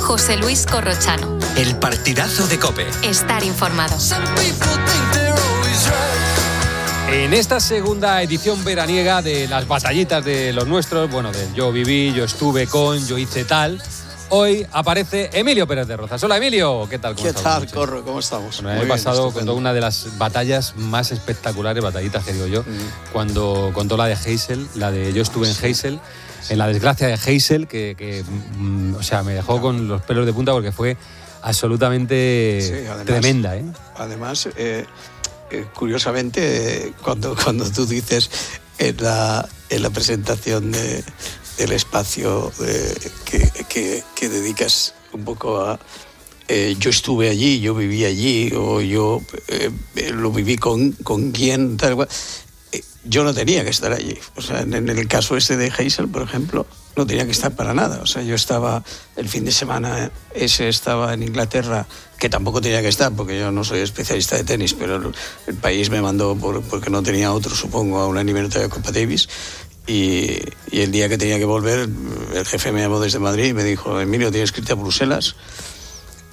José Luis Corrochano. El partidazo de COPE. Estar informado. En esta segunda edición veraniega de las batallitas de los nuestros, bueno, del yo viví, yo estuve con, yo hice tal, hoy aparece Emilio Pérez de Rozas. Hola, Emilio, ¿qué tal? ¿Qué tal, Corro? ¿Cómo estamos? Bueno, he pasado con una de las batallas más espectaculares, batallitas que digo yo, cuando contó la de Heysel, la de yo estuve en Heysel, en la desgracia de Heysel, o sea, me dejó con los pelos de punta porque fue absolutamente además, tremenda, ¿eh? Además, curiosamente, cuando tú dices en la presentación del espacio que dedicas un poco a yo estuve allí, yo viví allí, o yo lo viví con quién, tal cual, yo no tenía que estar allí. O sea, en el caso este de Heysel, por ejemplo, no tenía que estar para nada. O sea, yo estaba el fin de semana estaba en Inglaterra, que tampoco tenía que estar porque yo no soy especialista de tenis, pero el país me mandó porque no tenía otro, supongo, a una eliminatoria de Copa Davis. Y el día que tenía que volver, el jefe me llamó desde Madrid y me dijo: Emilio, tienes que irte a Bruselas